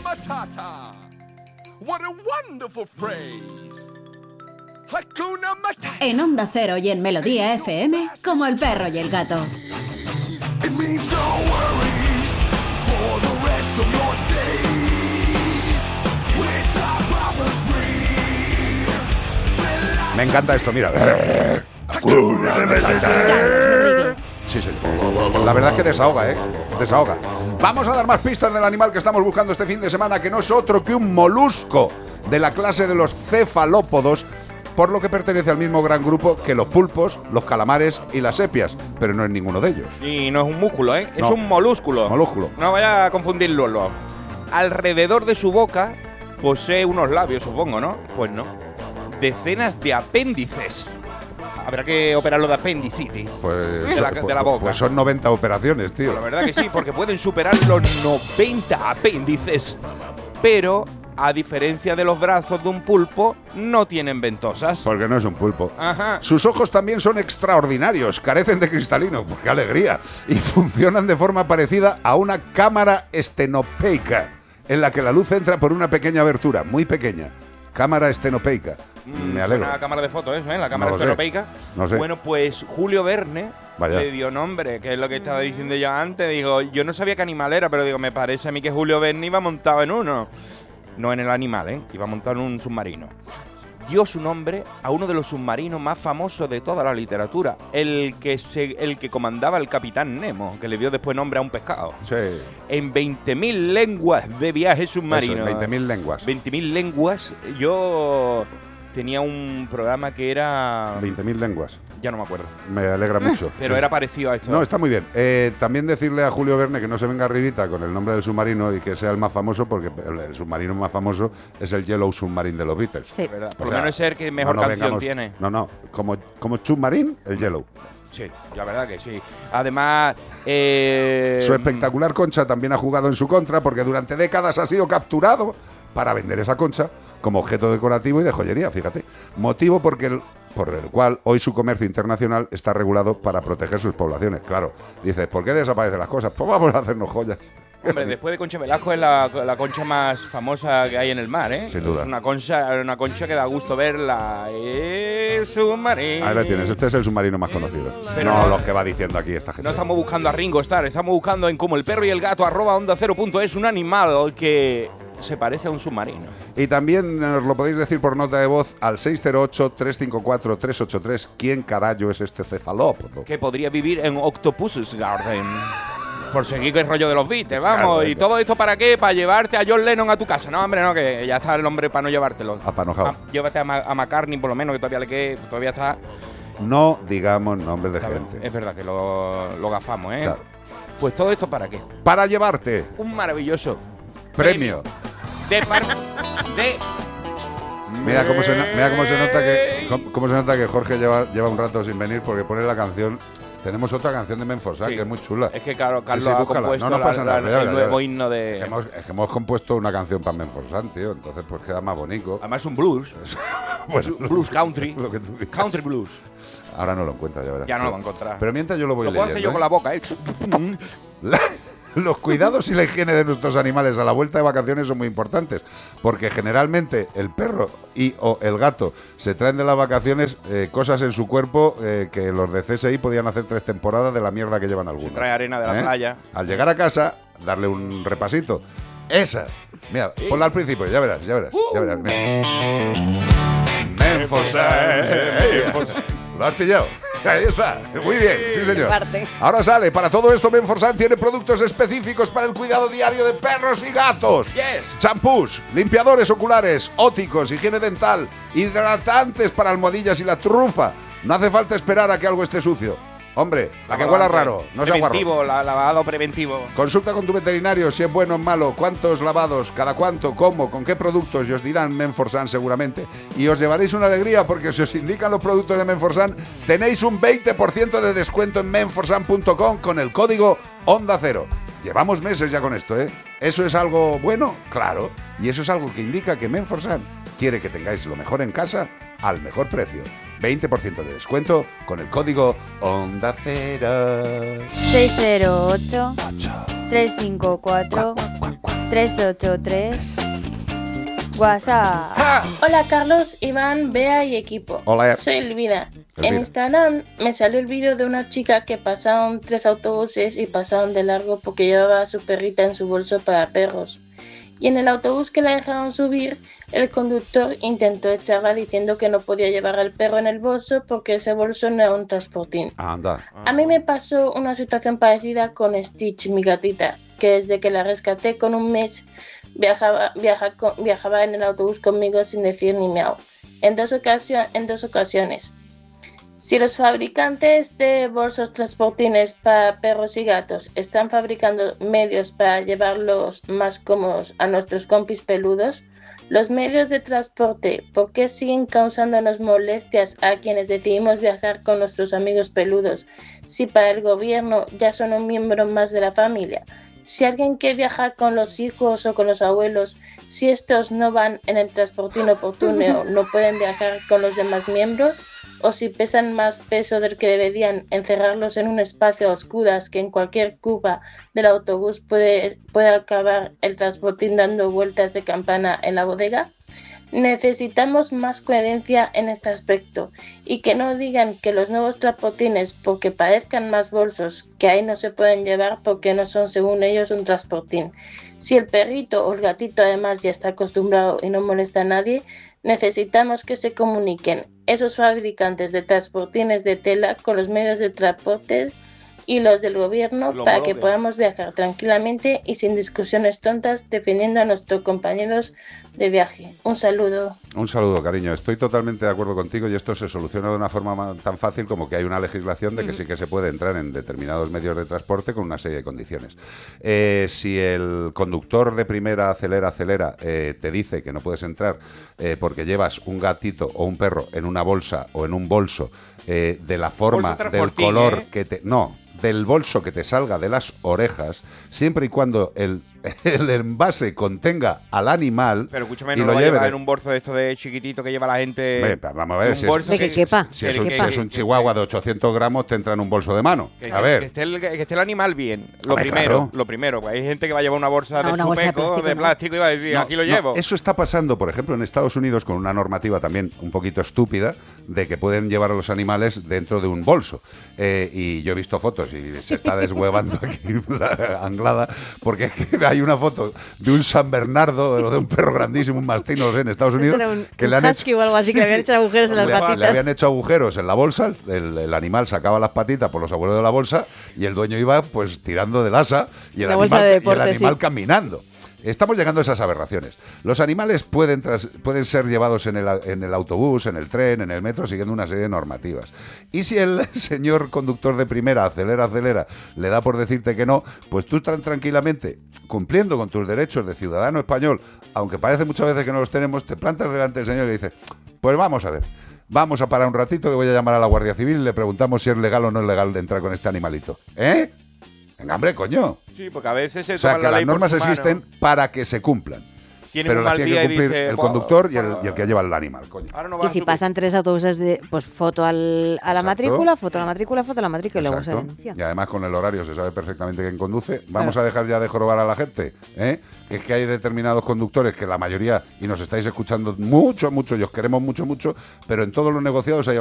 Matata. What a wonderful phrase. Hakuna Matata. En Onda Cero y en Melodía FM, como el perro y el gato. It means no worries for the rest of your days. It's a proper free. Me encanta esto, mira. Sí, sí. La verdad es que desahoga, ¿eh? Desahoga. Vamos a dar más pistas del animal que estamos buscando este fin de semana, que no es otro que un molusco de la clase de los cefalópodos, por lo que pertenece al mismo gran grupo que los pulpos, los calamares y las sepias, pero no es ninguno de ellos. Y no es un músculo, ¿eh? Es No. un molúsculo. Molúsculo. No vaya a confundirlo. Alrededor de su boca posee unos labios, supongo, ¿no? Pues no. Decenas de apéndices. Habrá que operarlo de apendicitis. Pues, de la boca. Pues son 90 operaciones, tío. La verdad que sí, porque pueden superar los 90 apéndices. Pero, a diferencia de los brazos de un pulpo, no tienen ventosas. Porque no es un pulpo. Ajá. Sus ojos también son extraordinarios, carecen de cristalino, pues qué alegría, y funcionan de forma parecida a una cámara estenopeica, en la que la luz entra por una pequeña abertura, muy pequeña. Cámara estenopeica. Me alegro. Una cámara de fotos, eso, ¿eh? La cámara No lo sé. estenopeica. No sé. Bueno, pues Julio Verne Vaya. le dio nombre, que es lo que estaba diciendo yo antes. Digo, yo no sabía qué animal era, pero digo, me parece a mí que Julio Verne iba montado en uno. No en el animal, ¿eh? Iba montado en un submarino. Dio su nombre a uno de los submarinos más famosos de toda la literatura, el que comandaba el Capitán Nemo, que le dio después nombre a un pescado. Sí. En 20.000 lenguas de viaje submarino. Eso, 20.000 lenguas. 20.000 lenguas. Yo tenía un programa que era... 20.000 lenguas. Ya no me acuerdo. Me alegra mucho. Pero era parecido a esto. No, está muy bien. También decirle a Julio Verne que no se venga arribita con el nombre del submarino y que sea el más famoso, porque el submarino más famoso es el Yellow Submarine de los Beatles. Sí. ¿Verdad? Por O lo sea, menos es el que mejor no nos canción vengamos- tiene. No, como Submarine, el Yellow. Sí, la verdad que sí. Además, Su espectacular concha también ha jugado en su contra, porque durante décadas ha sido capturado para vender esa concha como objeto decorativo y de joyería, fíjate. Motivo por el cual hoy su comercio internacional está regulado para proteger sus poblaciones. Claro, dices, ¿por qué desaparecen las cosas? Pues vamos a hacernos joyas. hombre, después de Concha Velasco es la concha más famosa que hay en el mar, ¿eh? Sin duda. Es una concha que da gusto verla. Submarino. Ahí la tienes, este es el submarino más conocido. Pero no no- los que va diciendo aquí esta gente. No estamos buscando a Ringo Starr, estamos buscando en como el perro y el gato @onda0.es un animal que se parece a un submarino. Y también nos lo podéis decir por nota de voz al 608-354-383. ¿Quién carajo es este cefalópodo? Que podría vivir en Octopus's Garden. Por seguir con el rollo de los Beatles, vamos. Claro, ¿Y todo esto para qué? ¿Para llevarte a John Lennon a tu casa? No, hombre, no, que ya está el hombre para no llevártelo. Apanojado. Llévate a McCartney, por lo menos, que todavía está. No digamos nombres de gente. Es verdad que lo gafamos, ¿eh? Claro. Pues todo esto para qué? Para llevarte Un maravilloso premio. de Mira cómo se nota que Jorge lleva un rato sin venir, porque pone la canción. Tenemos otra canción de Menforsan, Sí. que es muy chula. Es que Carlos Sí, ha búscala. compuesto No pasa nada, ya el verás, ya nuevo verás. himno de... Es que hemos compuesto una canción para Menforsan, tío. Entonces, pues queda más bonito. Además un blues. Bueno, Blues country. lo que tú digas. Country blues. Ahora no lo encuentras, ya verás. Ya no lo va a encontrar. Pero mientras yo lo voy Lo puedo leyendo. hacer yo con la boca, ¿eh? Los cuidados y la higiene de nuestros animales a la vuelta de vacaciones son muy importantes, porque generalmente el perro o el gato se traen de las vacaciones cosas en su cuerpo que los de CSI podían hacer 3 temporadas de la mierda que llevan algunos. trae arena de la playa. Al llegar a casa, darle un repasito. Esa. Mira, ponla al principio, ya verás. Mira. Menforsan. ¿Lo has pillado? Ahí está. Muy bien, sí señor. Parte. Ahora sale. Para todo esto, Menforsan tiene productos específicos para el cuidado diario de perros y gatos. Yes. Champús, limpiadores oculares, óticos, higiene dental, hidratantes para almohadillas y la trufa. No hace falta esperar a que algo esté sucio. Hombre, a que huela raro, no sea guarro. Preventivo, lavado preventivo. Consulta con tu veterinario si es bueno o malo, cuántos lavados, cada cuánto, cómo, con qué productos, y os dirán Menforsan seguramente. Y os llevaréis una alegría, porque si os indican los productos de Menforsan, tenéis un 20% de descuento en menforsan.com con el código Onda Cero. Llevamos meses ya con esto, ¿eh? ¿Eso es algo bueno? Claro. Y eso es algo que indica que Menforsan quiere que tengáis lo mejor en casa al mejor precio. 20% de descuento con el código Onda Cero. 608 354 383 WhatsApp. Hola Carlos, Iván, Bea y equipo. Hola. Soy Elvira. En Elvira. Instagram me salió el vídeo de una chica que pasaron 3 autobuses y pasaron de largo porque llevaba a su perrita en su bolso para perros. Y en el autobús que la dejaron subir, el conductor intentó echarla diciendo que no podía llevar al perro en el bolso porque ese bolso no era un transportín. Anda. A mí me pasó una situación parecida con Stitch, mi gatita, que desde que la rescaté con un mes viajaba en el autobús conmigo sin decir ni miau. En dos ocasiones. Si los fabricantes de bolsos transportines para perros y gatos están fabricando medios para llevarlos más cómodos a nuestros compis peludos, los medios de transporte, ¿por qué siguen causándonos molestias a quienes decidimos viajar con nuestros amigos peludos si para el gobierno ya son un miembro más de la familia? Si alguien quiere viajar con los hijos o con los abuelos, si estos no van en el transportín oportuno, no pueden viajar con los demás miembros, o si pesan más peso del que deberían, encerrarlos en un espacio a oscuras que en cualquier curva del autobús puede acabar el transportín dando vueltas de campana en la bodega. Necesitamos más coherencia en este aspecto y que no digan que los nuevos transportines, porque parezcan más bolsos, que ahí no se pueden llevar porque no son según ellos un transportín. Si el perrito o el gatito además ya está acostumbrado y no molesta a nadie, necesitamos que se comuniquen esos fabricantes de transportines de tela con los medios de transporte y los del gobierno para que podamos viajar tranquilamente y sin discusiones tontas defendiendo a nuestros compañeros de viaje. Un saludo. Un saludo, cariño. Estoy totalmente de acuerdo contigo y esto se soluciona de una forma tan fácil como que hay una legislación de que sí que se puede entrar en determinados medios de transporte con una serie de condiciones. Si el conductor de primera acelera, te dice que no puedes entrar porque llevas un gatito o un perro en una bolsa o en un bolso de la forma, del color que te... No, del bolso que te salga de las orejas, siempre y cuando el envase contenga al animal. Pero escúchame, y no lo lo va a lleve llevar de- en un bolso de esto de chiquitito que lleva la gente. Vamos a ver, un si bolso De que quepa. si es, un, Que si es un chihuahua de 800 gramos, te entra en un bolso de mano. Que, A ver. que esté el animal bien. Lo Hombre, primero, claro. lo primero. Pues hay gente que va a llevar una bolsa de una bolsa de supeco, plástico, de ¿no? plástico y va a decir, No, aquí lo no, llevo. eso está pasando, por ejemplo, en Estados Unidos con una normativa también un poquito estúpida de que pueden llevar a los animales dentro de un bolso. Y yo he visto fotos y se está deshuevando aquí la anglada porque es que hay una foto de un San Bernardo, de un perro grandísimo, un mastín, no lo sé, en Estados Unidos, Era un que le han husky o algo así, que le habían hecho agujeros en las le patitas. habían hecho agujeros en la bolsa, el animal sacaba las patitas por los agujeros de la bolsa y el dueño iba pues tirando del asa y el Una bolsa animal, de y el deporte, animal sí. caminando. Estamos llegando a esas aberraciones. Los animales pueden ser llevados en el autobús, en el tren, en el metro, siguiendo una serie de normativas. Y si el señor conductor de primera acelera, le da por decirte que no, pues tú tan tranquilamente, cumpliendo con tus derechos de ciudadano español, aunque parece muchas veces que no los tenemos, te plantas delante del señor y le dices, pues vamos a ver. Vamos a parar un ratito que voy a llamar a la Guardia Civil y le preguntamos si es legal o no es legal entrar con este animalito. ¿Eh? Venga, hombre, coño. Sí, porque a veces se O sea, toman que la las ley por normas su mano. existen para que se cumplan. Tienen Pero un las mal tiene día que y cumplir dice, el "Buah, conductor y el que lleva el animal, coño. ahora no Y vas a si subir". pasan 3 autobuses pues foto a la Exacto. matrícula, foto a la matrícula, foto a la matrícula y luego se Exacto. denuncia. Y además con el horario se sabe perfectamente quién conduce. Vamos a dejar ya de jorobar a la gente, ¿eh? Que es que hay determinados conductores que la mayoría, y nos estáis escuchando mucho, y os queremos mucho, pero en todos los negociados hay